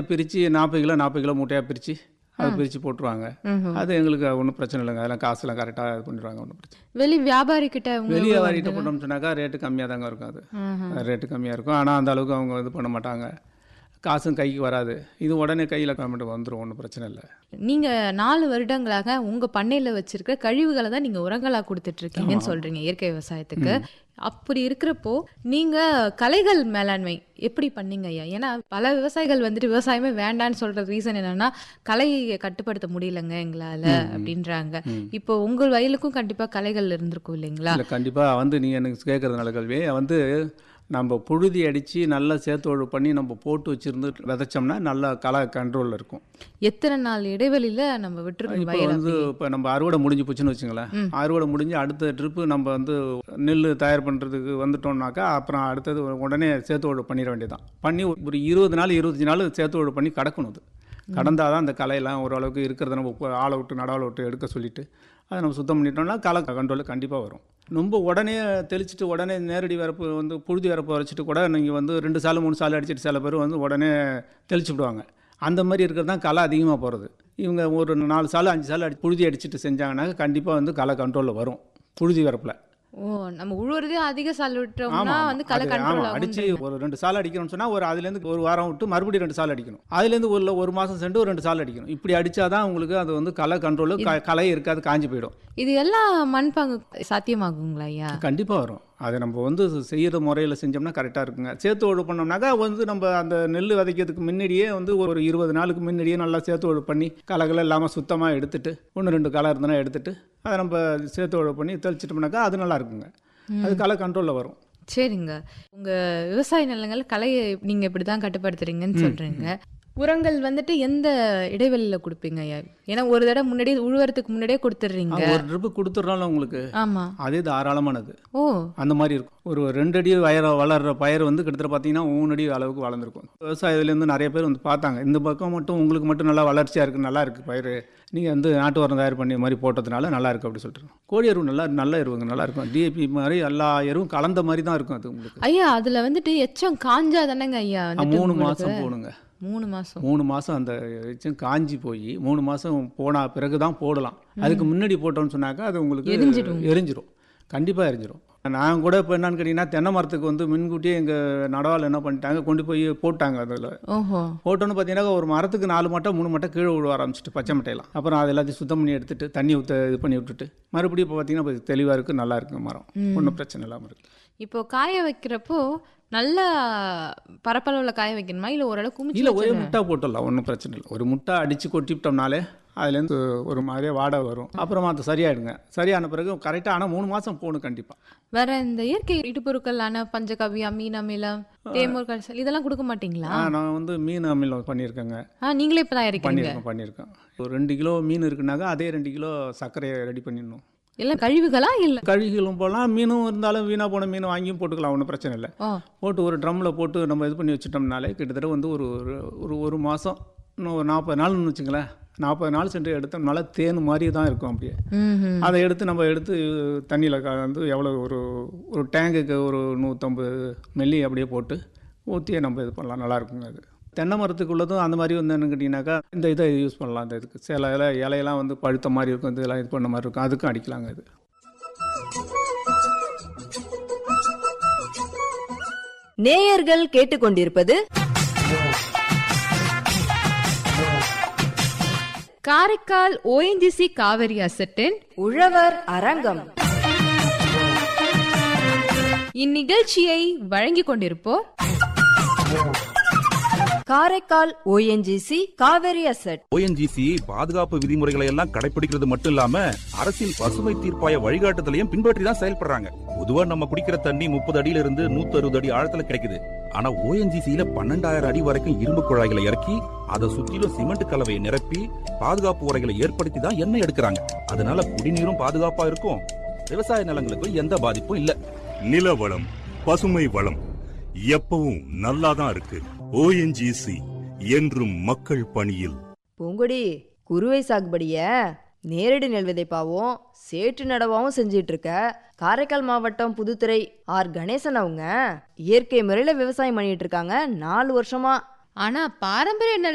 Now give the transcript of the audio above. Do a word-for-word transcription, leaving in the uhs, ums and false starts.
பிரித்து நாற்பது கிலோ நாற்பது கிலோ மூட்டையாக பிரித்து அதை பிரித்து போட்டுருவாங்க. அது எங்களுக்கு ஒன்றும் பிரச்சனை இல்லைங்க. அதெல்லாம் காசுலாம் கரெக்டாக இது பண்ணிடுவாங்க. ஒன்றும் பிரச்சனை. வெளி வியாபாரி கிட்ட வெளி வியாபாரிகிட்ட போட்டோம்னு சொன்னாக்கா ரேட்டு கம்மியாக தாங்க இருக்கும். அது ரேட்டு கம்மியாக இருக்கும். ஆனால் அந்த அளவுக்கு அவங்க இது பண்ண மாட்டாங்க. காசும் கைக்கு வராது. இது உடனே கையில் கவர்மெண்ட் வந்துடும். ஒன்றும் பிரச்சனை இல்லை. நீங்கள் நாலு வருடங்களாக உங்கள் பண்ணையில் வச்சுருக்க கழிவுகளை தான் நீங்கள் உரங்களாக கொடுத்துட்ருக்கீங்கன்னு சொல்கிறீங்க இயற்கை விவசாயத்துக்கு. அப்படி இருக்கிறப்போ நீங்கள் களைகள் மேலாண்மை எப்படி பண்ணீங்க ஐயா? ஏன்னா பல விவசாயிகள் வந்துட்டு விவசாயமே வேண்டான்னு சொல்கிற ரீசன் என்னென்னா களையை கட்டுப்படுத்த முடியலங்க எங்களால் அப்படின்றாங்க. இப்போ உங்கள் வயலுக்கும் கண்டிப்பாக களைகள் இருந்திருக்கும் இல்லைங்களா? இல்லை, கண்டிப்பாக வந்து நீங்கள் எனக்கு கேட்குறது நல்ல கேள்வி. வந்து நம்ம புழுதி அடித்து நல்லா சேத்தோடு பண்ணி நம்ம போட்டு வச்சுருந்து விதைச்சோம்னா நல்லா களை கண்ட்ரோலில் இருக்கும். எத்தனை நாள் இடைவெளியில் நம்ம விட்டுருக்கோம்? இப்போ வந்து இப்போ நம்ம அறுவடை முடிஞ்சு போச்சுன்னு வச்சுங்களேன். அறுவடை முடிஞ்சு அடுத்த ட்ரிப்பு நம்ம வந்து நெல் தயார் பண்ணுறதுக்கு வந்துட்டோம்னாக்கா அப்புறம் அடுத்தது உடனே சேத்தோடு பண்ணிட வேண்டியதான். பண்ணி ஒரு இருபது நாள் இருபத்தஞ்சி நாள் சேத்தோடு பண்ணி கடக்கணும். அது கடந்தால் தான் அந்த களையெல்லாம் ஓரளவுக்கு இருக்கிறத நம்ம ஆளை விட்டு நடாவில் விட்டு எடுக்க சொல்லிவிட்டு அதை நம்ம சுத்தம் பண்ணிட்டோம்னா களை கண்ட்ரோலில் கண்டிப்பாக வரும். ரொம்ப உடனே தெளிச்சுட்டு உடனே நேரடி வரப்பு வந்து புழுதி வரப்பு வரைச்சிட்டு கூட நீங்கள் வந்து ரெண்டு சாலை மூணு சாலை அடிச்சுட்டு சில பேர் வந்து உடனே தெளிச்சு விடுவாங்க. அந்த மாதிரி இருக்கிறது தான் களை அதிகமாக போகிறது. இவங்க ஒரு நாலு சாலை அஞ்சு சாலை அடி புழுதி அடிச்சுட்டு செஞ்சாங்கன்னாக்க கண்டிப்பாக வந்து களை கண்ட்ரோலில் வரும் புழுதி வரப்பில். ஓ, நம்ம உழுவுறதே அதிக சால் விட்டோம்னா வந்து களை கண்ட்ரோல் ஆகும். அடிச்சு ஒரு ரெண்டு சால் அடிக்கணும்னு சொன்னால் ஒரு அதுலேருந்து ஒரு வாரம் விட்டு மறுபடியும் ரெண்டு சால் அடிக்கணும். அதுலேருந்து ஒரு ஒரு மாதம் சென்று ஒரு ரெண்டு சால் அடிக்கணும். இப்படி அடித்தாதான் உங்களுக்கு அது வந்து களை கண்ட்ரோலு களை இருக்காது, காஞ்சி போயிடும். இது எல்லாம் மண்பாங்கு சாத்தியமாகுங்களா ஐயா? கண்டிப்பாக வரும். அதை நம்ம வந்து செய்கிற முறையில் செஞ்சோம்னா கரெக்டாக இருக்குங்க. சேத்தோடு பண்ணோம்னாக்கா வந்து நம்ம அந்த நெல் விதைக்கிறதுக்கு முன்னாடியே வந்து ஒரு இருபது நாளுக்கு முன்னாடியே நல்லா சேத்தோடு பண்ணி களைகளை இல்லாமல் சுத்தமாக எடுத்துட்டு ஒன்று ரெண்டு களை இருந்தனா எடுத்துட்டு அதை நம்ம சேத்தோடு பண்ணி தெளிச்சிட்டோம்னாக்கா அது நல்லா இருக்குங்க. அது களை கண்ட்ரோலில் வரும். சரிங்க. உங்கள் விவசாய நிலங்கள் களையை நீங்கள் இப்படி தான் கட்டுப்படுத்துறீங்கன்னு சொல்கிறீங்க. உரங்கள் வந்துட்டு எந்த இடைவெளியில் கொடுப்பீங்க ஐயா? ஏன்னா ஒரு தடவை முன்னாடியே உழுவுறதுக்கு முன்னாடியே கொடுத்துட்றீங்க. ஒரு ட்ரிப்பு கொடுத்துட்றோம்ல உங்களுக்கு. ஆமாம், அதே தாராளமானது. ஓ, அந்த மாதிரி இருக்கும். ஒரு ரெண்டு அடி வயர வளர்கிற பயிர் வந்து கிட்டத்தட்ட பார்த்தீங்கன்னா மூணு அடி அளவுக்கு வளர்ந்துருக்கும். விவசாயத்துலேருந்து நிறைய பேர் வந்து பார்த்தாங்க. இந்த பக்கம் மட்டும் உங்களுக்கு மட்டும் நல்லா வளர்ச்சியாக இருக்குது, நல்லா இருக்குது பயிர், நீங்கள் வந்து நாட்டு உரம் தயார் பண்ணி மாதிரி போட்டதுனால நல்லா இருக்குது அப்படி சொல்லிட்டு. கோழி எருவு நல்லா நல்ல எருவுங்க, நல்லா இருக்கும். டிஏபி மாதிரி எல்லா எருவும் கலந்த மாதிரி தான் இருக்கும் அது உங்களுக்கு. ஐயா அதில் வந்துட்டு எச்சம் காஞ்சா தானேங்க ஐயா? மூணு மாதம் போகணுங்க. மூணு மாதம் மூணு மாதம் அந்த எச்சம் காஞ்சி போய் மூணு மாதம் போனால் பிறகு தான் போடலாம். அதுக்கு முன்னாடி போட்டோம்னு சொன்னாக்கா அது உங்களுக்கு எரிஞ்சிடும். எரிஞ்சிடும், கண்டிப்பாக எரிஞ்சிடும். நான் கூட இப்போ என்னன்னு கேட்டிங்கன்னா தென்னை மரத்துக்கு வந்து முன்கூட்டியே எங்கள் நடவால் என்ன பண்ணிட்டாங்க, கொண்டு போய் போட்டாங்க. அதில் போட்டோன்னு பார்த்தீங்கன்னா ஒரு மரத்துக்கு நாலு மட்டை மூணு மட்டை கீழே விழுவ ஆரம்பிச்சிட்டு பச்சை மட்டையெல்லாம். அப்புறம் அது எல்லாத்தையும் சுத்தம் பண்ணி எடுத்துட்டு தண்ணி ஊற்ற இது பண்ணி விட்டுட்டு மறுபடியும் இப்போ பார்த்தீங்கன்னா இப்போ தெளிவாக இருக்குது, நல்லா இருக்குது மரம், ஒன்றும் பிரச்சனை இல்லாமல் இருக்குது. இப்போ காய வைக்கிறப்போ நல்லா பரப்பளவில் காய வைக்கணுமா இல்லை ஓரளவு குமிச்சு? இல்லை, ஒரே முட்டை போட்டுடலாம், ஒன்றும் பிரச்சனை இல்லை. ஒரு முட்டை அடித்து கொட்டிவிட்டோம்னாலே அதுலேருந்து ஒரு மாதிரியே வாடகை வரும். அப்புறமா அது சரியாயிடுங்க. சரியான பிறகு கரெக்டாக ஆனால் மூணு மாதம் போகணும் கண்டிப்பாக. வேற இந்த இயற்கை இடுப்பொருட்களான பஞ்சகவ்யம், மீன் அமிலம், தேமூர் கல்சல் இதெல்லாம் கொடுக்க மாட்டீங்களா? நான் வந்து மீன் அமிலம் பண்ணியிருக்கேங்க. ஆ, நீங்களே இப்போ தான் பண்ணியிருக்கேன் பண்ணியிருக்கேன் ஒரு ரெண்டு கிலோ மீன் இருக்குனாக்கா அதே ரெண்டு கிலோ சர்க்கரையை ரெடி பண்ணிடணும். எல்லாம் கழிவுகளா? இல்லை, கழிவுகளும் போடலாம், மீனும் இருந்தாலும் வீணாக போன மீன் வாங்கியும் போட்டுக்கலாம், ஒன்றும் பிரச்சனை இல்லை. போட்டு ஒரு ட்ரம்மில் போட்டு நம்ம இது பண்ணி வச்சுட்டோம்னாலே கிட்டத்தட்ட வந்து ஒரு ஒரு ஒரு மாதம் இன்னும் ஒரு நாற்பது நாள்னு வச்சுங்களேன். நாற்பது நாள் சென்று எடுத்தோம்னால தேன் மாதிரி தான் இருக்கும். அப்படியே அதை எடுத்து நம்ம எடுத்து தண்ணியில் வந்து எவ்வளோ ஒரு ஒரு டேங்குக்கு ஒரு நூற்றம்பது மில்லி அப்படியே போட்டு ஊற்றியே நம்ம இது பண்ணலாம், நல்லாயிருக்குங்க. அது தென்னை மரத்துக்குள்ளதும் அந்த மாதிரி வந்து என்னன்னு கேட்டிங்கனாக்கா இந்த இதை யூஸ் பண்ணலாம். இந்த இதுக்கு சில இலை இலையெல்லாம் வந்து பழுத்த மாதிரி இருக்கும், இதெல்லாம் இது பண்ண மாதிரி இருக்கும், அதுக்கும் அடிக்கலாங்க. இது நேயர்கள் கேட்டுக்கொண்டிருப்பது காரைக்கால் ஓஎன்ஜிசி காவிரி அசட்டின் உழவர் அரங்கம். இந்நிகழ்ச்சியை வழங்கிக் கொண்டிருப்போர் Karaikal ONGC Kaveri asset. ONGC பாதுகாப்பு விதிமுறைகளை எல்லாம் கடைபிடிக்கிறது மட்டும் இல்லாம அரசின் பசுமை தீர்ப்பாய வழிகாட்டுதலையும் பின்பற்றி தான் செயல்படுறாங்க. பொதுவா நம்ம குடிக்கிற தண்ணி முப்பது அடியில இருந்து நூத்தி அறுபது அடி ஆழத்துல கிடைக்குது. ஆனா ஓஎன்ஜிசியில பன்னெண்டாயிரம் அடி வரைக்கும் இரும்பு குழாய்களை இறக்கி அதை சுற்றிலும் சிமெண்ட் கலவையை நிரப்பி பாதுகாப்பு உரைகளை ஏற்படுத்தி தான் எண்ணெய் எடுக்கிறாங்க. அதனால குடிநீரும் பாதுகாப்பா இருக்கும், விவசாய நிலங்களுக்கு எந்த பாதிப்பும் இல்ல. நில வளம், பசுமை வளம் எப்பவும் நல்லாதான் இருக்கு. ஓஎன்ஜிசி என்றும் மக்கள் பணியில். பூங்கொடி, குறுவை சாகுபடிய நேரடி நெல் விதைப்பாவும் சேற்று நடவாவும் செஞ்சிட்டு இருக்க காரைக்கால் மாவட்டம் புதுத்துறை ஆர் கணேசன் அவங்க இயற்கை முறையில விவசாயம் பண்ணிட்டு இருக்காங்க நாலு வருஷமா. ஆனா பாரம்பரிய